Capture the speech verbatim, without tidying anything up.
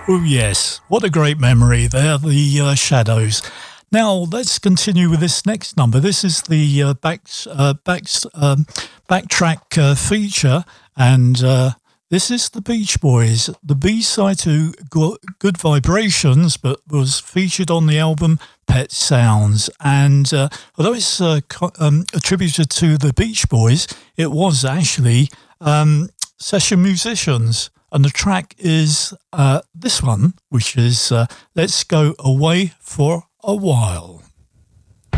Oh, yes. What a great memory there, the uh, Shadows. Now, let's continue with this next number. This is the uh, back, uh, back, um, backtrack uh, feature, and uh, this is the Beach Boys, the B-side to Go- Good Vibrations, but was featured on the album Pet Sounds. And uh, although it's uh, co- um, attributed to the Beach Boys, it was actually um, session musicians. And the track is uh, this one, which is uh, Let's Go Away for a While.